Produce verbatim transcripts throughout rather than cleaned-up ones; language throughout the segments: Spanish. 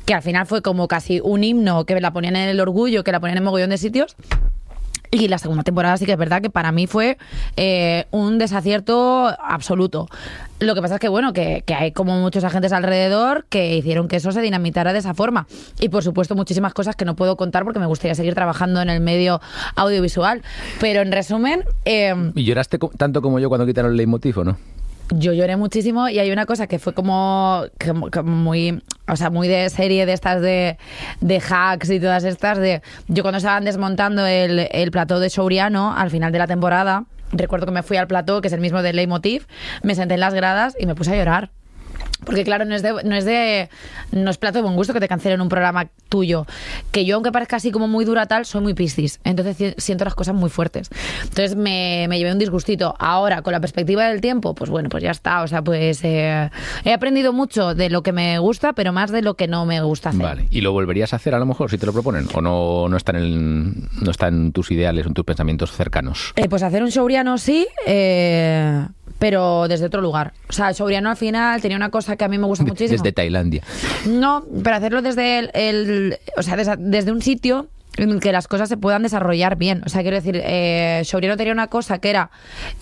que al final fue como casi un himno, que la ponían en El Orgullo, que la ponían en mogollón de sitios. Y la segunda temporada sí que es verdad que para mí fue eh, un desacierto absoluto. Lo que pasa es que, bueno, que, que hay como muchos agentes alrededor que hicieron que eso se dinamitara de esa forma. Y, por supuesto, muchísimas cosas que no puedo contar porque me gustaría seguir trabajando en el medio audiovisual. Pero, en resumen... Eh, ¿Y lloraste co- tanto como yo cuando quitaron el leitmotiv o no? Yo lloré muchísimo y hay una cosa que fue como, como, como muy, o sea, muy de serie de estas de, de hacks y todas estas de... Yo cuando estaban desmontando el, el plató de Souriano al final de la temporada, recuerdo que me fui al plató, que es el mismo de Leitmotiv, me senté en las gradas y me puse a llorar. Porque claro, no es de no es de no es plato de buen gusto que te cancelen un programa tuyo. Que yo, aunque parezca así como muy dura tal, soy muy piscis. Entonces siento las cosas muy fuertes. Entonces me, me llevé un disgustito. Ahora, con la perspectiva del tiempo, pues bueno, pues ya está. O sea, pues eh, he aprendido mucho de lo que me gusta, pero más de lo que no me gusta hacer. Vale. ¿Y lo volverías a hacer a lo mejor si te lo proponen? ¿O no, no, está, en el, no está en tus ideales o en tus pensamientos cercanos? Eh, pues hacer un Souriano sí, eh... pero desde otro lugar. O sea, el Souriano al final tenía una cosa que a mí me gusta muchísimo. Desde Tailandia. No, pero hacerlo desde el, el o sea, desde, desde un sitio en el que las cosas se puedan desarrollar bien. O sea, quiero decir, eh, Souriano tenía una cosa que era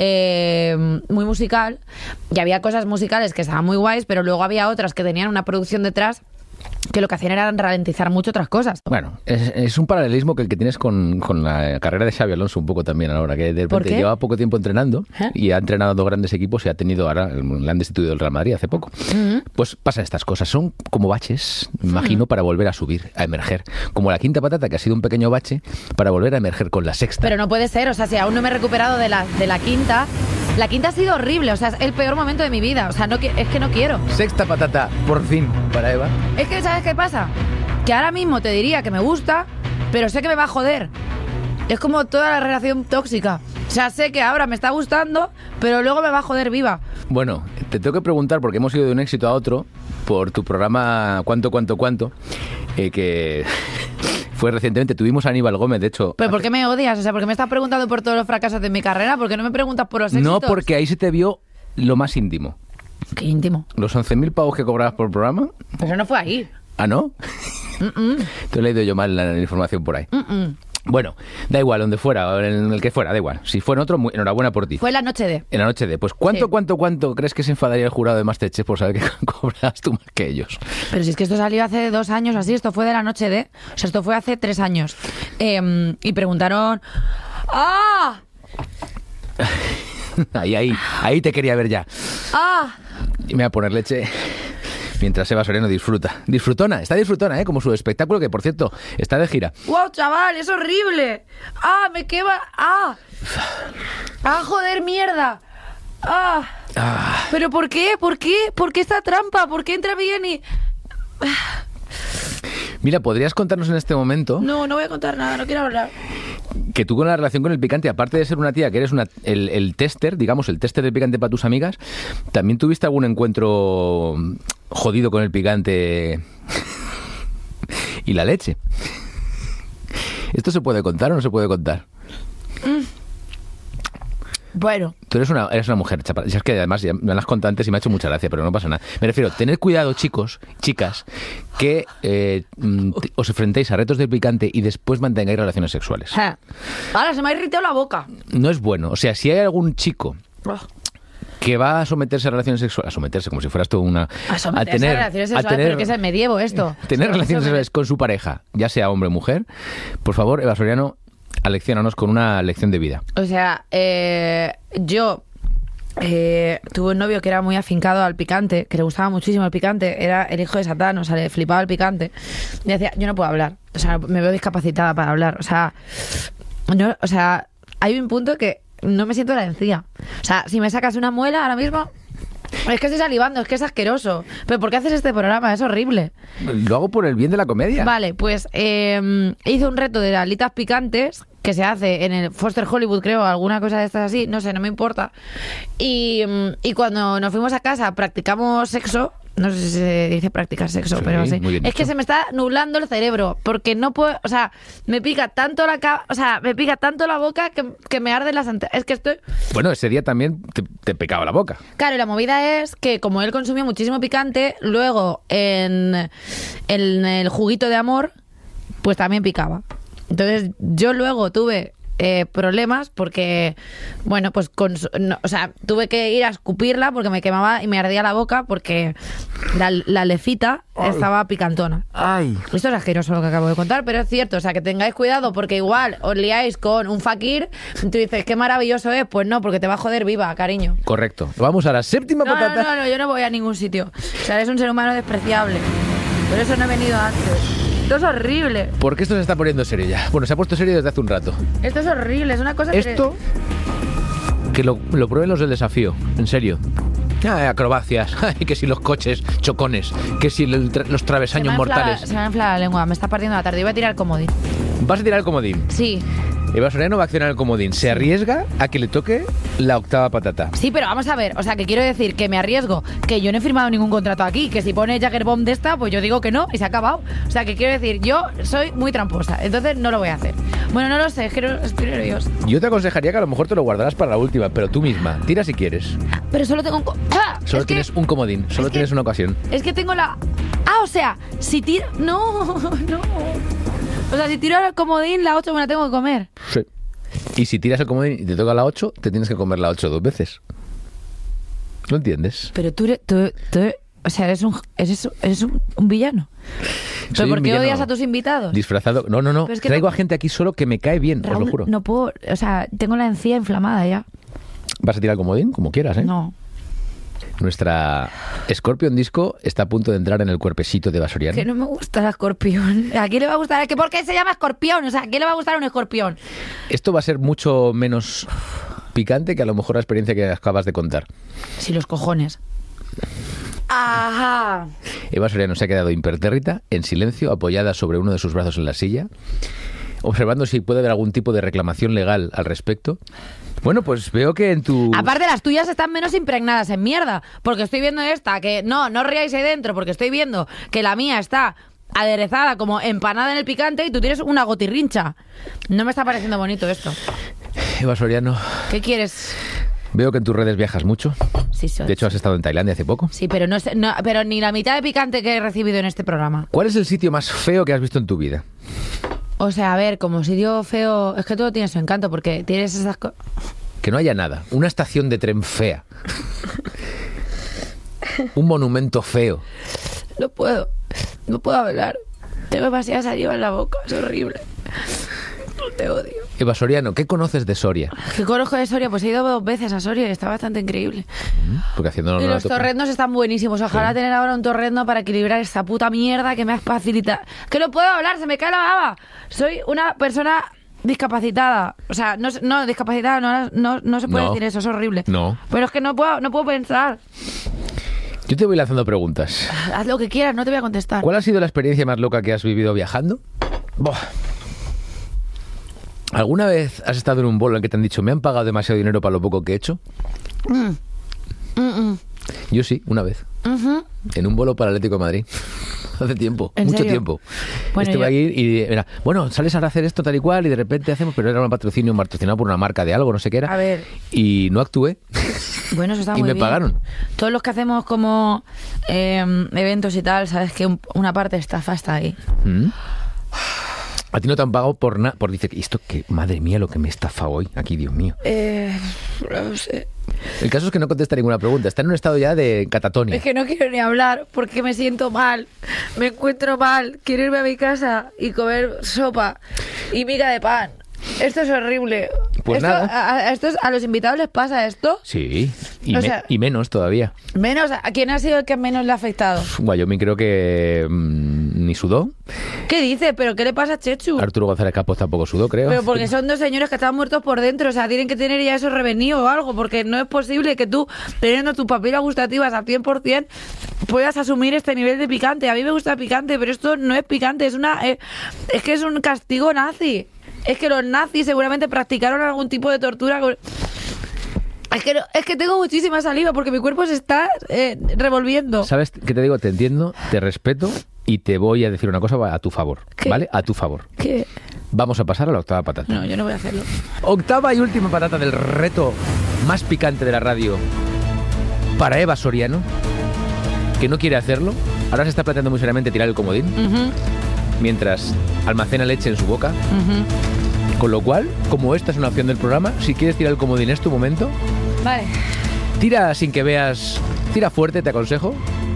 eh, muy musical, y había cosas musicales que estaban muy guays, pero luego había otras que tenían una producción detrás que lo que hacían era ralentizar mucho otras cosas. Bueno, es, es un paralelismo que el que tienes con, con la carrera de Xabi Alonso un poco también ahora, que de repente lleva poco tiempo entrenando ¿Eh? y ha entrenado a dos grandes equipos y ha tenido ahora, le han destituido del Real Madrid hace poco. Uh-huh. Pues pasan estas cosas, son como baches, me imagino, uh-huh. para volver a subir, a emerger. Como la quinta patata, que ha sido un pequeño bache, para volver a emerger con la sexta. Pero no puede ser, o sea, si aún no me he recuperado de la, de la quinta... La quinta ha sido horrible, o sea, es el peor momento de mi vida. O sea, no, es que no quiero. Sexta patata, por fin, para Eva. Es que, ¿sabes qué pasa? Que ahora mismo te diría que me gusta, pero sé que me va a joder. Es como toda la relación tóxica. O sea, sé que ahora me está gustando, pero luego me va a joder viva. Bueno, te tengo que preguntar, porque hemos ido de un éxito a otro, por tu programa Cuánto, Cuánto, Cuánto, eh, que... Fue recientemente, tuvimos a Aníbal Gómez, de hecho... ¿Pero por qué me odias? O sea, ¿por qué me estás preguntando por todos los fracasos de mi carrera? ¿Por qué no me preguntas por los éxitos? No, porque ahí se te vio lo más íntimo. ¿Qué íntimo? Los once mil pavos que cobrabas por programa. Pero no fue ahí. ¿Ah, no? Mm-mm. Te he leído yo mal la, la información por ahí. Mm-mm. Bueno, da igual, donde fuera, en el que fuera, da igual. Si fue en otro, muy, enhorabuena por ti. Fue en la noche de. En la noche de. Pues, ¿cuánto, sí. cuánto, cuánto crees que se enfadaría el jurado de MasterChef por saber que cobras tú más que ellos? Pero si es que esto salió hace dos años así, esto fue de la noche de. O sea, esto fue hace tres años. Eh, y preguntaron... ¡Ah! ahí, ahí, ahí te quería ver ya. ¡Ah! Y me voy a poner leche... Mientras Eva Soriano disfruta. Disfrutona, está disfrutona, ¿eh? Como su espectáculo, que por cierto, está de gira. ¡Wow, chaval! ¡Es horrible! ¡Ah, me quema! ¡Ah! ¡Ah, joder, mierda! ¡Ah! ah. ¿Pero por qué? ¿Por qué? ¿Por qué esta trampa? ¿Por qué entra bien y...? Mira, ¿podrías contarnos en este momento? No, no voy a contar nada, no quiero hablar. Que tú con la relación con el picante, aparte de ser una tía que eres una, el, el tester, digamos, el tester del picante para tus amigas, ¿también tuviste algún encuentro jodido con el picante y la leche? ¿Esto se puede contar o no se puede contar? Mm. Bueno. Tú eres una, eres una mujer, chapa. Es que además ya me lo has contado antes y me ha hecho mucha gracia, pero no pasa nada. Me refiero, tener cuidado, chicos, chicas, que eh, os enfrentéis a retos de picante y después mantengáis relaciones sexuales. Ja. Ahora se me ha irritado la boca. No es bueno. O sea, si hay algún chico oh. que va a someterse a relaciones sexuales, a someterse como si fueras tú una... A someterse a, tener, a relaciones sexuales, a tener, pero que es el medievo esto. Tener relaciones sexuales con su pareja, ya sea hombre o mujer, por favor, Eva Soriano, alecciónanos con una lección de vida. O sea, eh, yo eh, tuve un novio que era muy afincado al picante, que le gustaba muchísimo el picante, era el hijo de Satán, o sea, le flipaba el picante. Y decía, yo no puedo hablar, o sea, me veo discapacitada para hablar, o sea, no, o sea, hay un punto que no me siento la encía. O sea, si me sacas una muela ahora mismo... Es que estoy salivando, es que es asqueroso. ¿Pero por qué haces este programa? Es horrible. Lo hago por el bien de la comedia. Vale, pues eh, hice un reto de alitas picantes que se hace en el Foster Hollywood, creo, alguna cosa de estas así, no sé, no me importa. Y, y cuando nos fuimos a casa practicamos sexo No sé si se dice practicar sexo, sí, pero sí. Es que se me está nublando el cerebro, porque no puedo, o sea, me pica tanto la ca- o sea, me pica tanto la boca que, que me arden las antenas. Es que estoy... Bueno, ese día también te, te picaba la boca. Claro, y la movida es que como él consumió muchísimo picante, luego en, en el juguito de amor, pues también picaba. Entonces yo luego tuve... Eh, problemas porque, bueno, pues con, no, o sea, tuve que ir a escupirla porque me quemaba y me ardía la boca porque la, la lecita Ay. estaba picantona. Ay. Esto es asqueroso lo que acabo de contar, pero es cierto, o sea, que tengáis cuidado porque igual os liáis con un fakir y tú dices, qué maravilloso es, pues no, porque te va a joder viva, cariño. Correcto. Vamos a la séptima no, patata. No, no, no, yo no voy a ningún sitio. O sea, eres un ser humano despreciable. Por eso no he venido antes. Esto es horrible. ¿Por qué esto se está poniendo serio ya? Bueno, se ha puesto serio desde hace un rato. Esto es horrible, es una cosa que... Esto, que lo, lo prueben los del desafío, en serio. Ay, acrobacias, ay, que si los coches chocones, que si el, los travesaños se mortales. Se me ha inflado la lengua, me está partiendo la tarde. Iba a tirar el comodín. ¿Vas a tirar el comodín? Sí. Eva Soriano va a accionar el comodín. Se arriesga a que le toque la octava patata. Sí, pero vamos a ver. O sea, que quiero decir que me arriesgo, que yo no he firmado ningún contrato aquí, que si pone Jagger Bomb de esta, pues yo digo que no y se ha acabado. O sea, que quiero decir, yo soy muy tramposa, entonces no lo voy a hacer. Bueno, no lo sé, es que no, estoy nerviosa. Yo te aconsejaría que a lo mejor te lo guardarás para la última, pero tú misma, tira si quieres. Pero solo tengo un... Co- ¡Ah! Solo es tienes que... un comodín, solo tienes que... una ocasión. Es que tengo la... Ah, o sea, si tiro... No, no. O sea, si tiro el comodín, la ocho me la tengo que comer. Sí. Y si tiras el comodín y te toca la ocho, te tienes que comer la ocho dos veces. ¿Lo entiendes? Pero tú, tú, tú o sea, eres un eres, eres un, un villano. ¿Pero Soy por qué villano odias a tus invitados? Disfrazado. No, no, no. Es que Traigo no, a gente aquí solo que me cae bien, Raúl, os lo juro. No puedo, o sea, tengo la encía inflamada ya. ¿Vas a tirar el comodín? Como quieras, ¿eh? No. Nuestra Scorpion Disco está a punto de entrar en el cuerpecito de Eva Soriano. Que no me gusta el escorpión. ¿A quién le va a gustar? ¿Que ¿Por qué se llama escorpión? O sea, ¿a quién le va a gustar un escorpión? Esto va a ser mucho menos picante que a lo mejor la experiencia que acabas de contar. Sí, los cojones. Ajá. Eva Soriano se ha quedado impertérrita, en silencio, apoyada sobre uno de sus brazos en la silla, observando si puede haber algún tipo de reclamación legal al respecto. Bueno, pues veo que en tu... Aparte, las tuyas están menos impregnadas en mierda, porque estoy viendo esta, que no, no os riáis ahí dentro, porque estoy viendo que la mía está aderezada como empanada en el picante y tú tienes una gotirrincha. No me está pareciendo bonito esto. Eva Soriano... ¿Qué quieres? Veo que en tus redes viajas mucho. Sí, soy. De hecho, has estado en Tailandia hace poco. Sí, pero, no, sé, no, pero ni la mitad de picante que he recibido en este programa. ¿Cuál es el sitio más feo que has visto en tu vida? O sea, a ver, como sitio feo... Es que todo tiene su encanto, porque tienes esas cosas... Que no haya nada. Una estación de tren fea. Un monumento feo. No puedo. No puedo hablar. Tengo demasiada saliva en la boca. Es horrible. Te odio. Eva Soriano, ¿qué conoces de Soria? ¿Qué conozco de Soria? Pues he ido dos veces a Soria y está bastante increíble. Porque haciendo y los torreznos están buenísimos. Ojalá sí. tener ahora un torrezno para equilibrar esta puta mierda que me ha facilitado. Que no puedo hablar, se me cae la baba. Soy una persona discapacitada. O sea, no, no discapacitada, no, no, no se puede no. decir eso, es horrible. No. Pero es que no puedo, no puedo pensar. Yo te voy lanzando preguntas. Haz lo que quieras, no te voy a contestar. ¿Cuál ha sido la experiencia más loca que has vivido viajando? Buah. ¿Alguna vez has estado en un vuelo en que te han dicho me han pagado demasiado dinero para lo poco que he hecho? Mm. Mm -mm. Yo sí, una vez. Uh-huh. En un vuelo para Atlético de Madrid. Hace tiempo, ¿En mucho serio? tiempo. Bueno, Estuve yo... ahí y era, bueno, sales a hacer esto tal y cual y de repente hacemos, pero era un patrocinio patrocinado por una marca de algo, no sé qué era. A ver. Y no actué. Bueno, eso está y muy me bien. pagaron. Todos los que hacemos como eh, eventos y tal, sabes que un, una parte de estafa está ahí. ¿Mm? A ti no te han pagado por nada, por dice, esto que, madre mía, lo que me estafa hoy, aquí, Dios mío. Eh, no sé. El caso es que no contesta ninguna pregunta, está en un estado ya de catatonia. Es que no quiero ni hablar porque me siento mal, me encuentro mal, quiero irme a mi casa y comer sopa y miga de pan. Esto es horrible. Pues esto, nada. A, a, estos, ¿A los invitados les pasa esto? Sí, y, o me, sea, y menos todavía. Menos, ¿a quién ha sido el que menos le ha afectado? Wyoming creo que mmm, ni sudó. ¿Qué dice? ¿Pero qué le pasa a Chechu? Arturo González Campos tampoco sudó, creo. Pero porque son dos señores que están muertos por dentro, o sea, tienen que tener ya eso revenido o algo, porque no es posible que tú, teniendo tus papilas gustativas al cien por cien, puedas asumir este nivel de picante. A mí me gusta el picante, pero esto no es picante, es una es, es que es un castigo nazi. Es que los nazis seguramente practicaron algún tipo de tortura. Es que, no, es que tengo muchísima saliva porque mi cuerpo se está eh, revolviendo. ¿Sabes qué te digo? Te entiendo, te respeto y te voy a decir una cosa a tu favor. ¿Qué? ¿Vale? A tu favor. ¿Qué? Vamos a pasar a la octava patata. No, yo no voy a hacerlo. Octava y última patata del reto más picante de la radio para Eva Soriano, que no quiere hacerlo. Ahora se está planteando muy seriamente tirar el comodín, uh-huh. mientras almacena leche en su boca. Uh-huh. Con lo cual, como esta es una opción del programa, si quieres tirar el comodín es tu momento. Vale. Tira sin que veas... Tira fuerte, te aconsejo.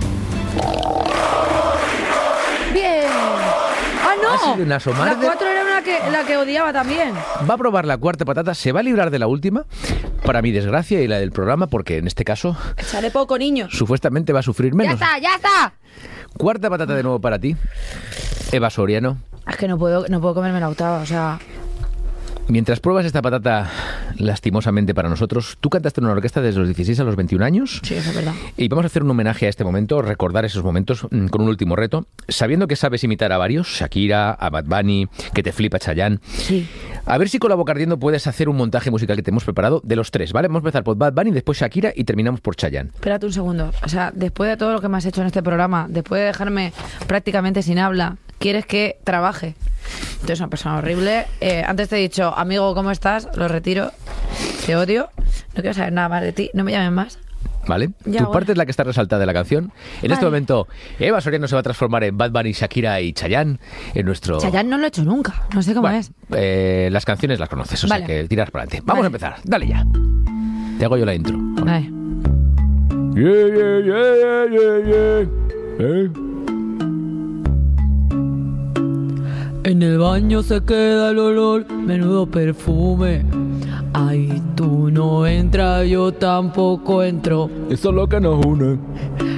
¡Bien! ¡Ah, no! Ha sido una asomarde. La cuatro era una que, la que odiaba también. Va a probar la cuarta patata, se va a librar de la última, para mi desgracia y la del programa, porque en este caso... Echaré poco, niño. Supuestamente va a sufrir menos. ¡Ya está, ya está! Cuarta patata de nuevo para ti, Eva Soriano. Es que no puedo, no puedo comerme la octava, o sea... Mientras pruebas esta patata lastimosamente para nosotros, tú cantaste en una orquesta desde los dieciséis a los veintiún años. Sí, eso es verdad. Y vamos a hacer un homenaje a este momento, recordar esos momentos mm, con un último reto, sabiendo que sabes imitar a varios, Shakira, a Bad Bunny, que te flipa Chayanne. Sí. A ver si con la boca ardiendo puedes hacer un montaje musical que te hemos preparado de los tres, ¿vale? Vamos a empezar por Bad Bunny, después Shakira y terminamos por Chayanne. Espérate un segundo. O sea, después de todo lo que me has hecho en este programa, después de dejarme prácticamente sin habla, ¿quieres que trabaje? Tú eres una persona horrible. Eh, antes te he dicho, amigo, ¿cómo estás? Lo retiro. Te odio. No quiero saber nada más de ti. No me llames más. ¿Vale? Ya, tu bueno. parte es la que está resaltada de la canción. En Vale. este momento, Eva Soriano se va a transformar en Bad Bunny, Shakira y Chayanne en nuestro... Chayanne no lo he hecho nunca. No sé cómo Bueno, es. eh, las canciones las conoces, o Vale. sea que tiras para adelante. Vamos Vale. a empezar. Dale ya. Te hago yo la intro. Vale. Yeah, yeah, yeah, yeah, yeah. ¿Eh? En el baño se queda el olor, menudo perfume. Ay, tú no entras, yo tampoco entro. Eso es lo que nos une.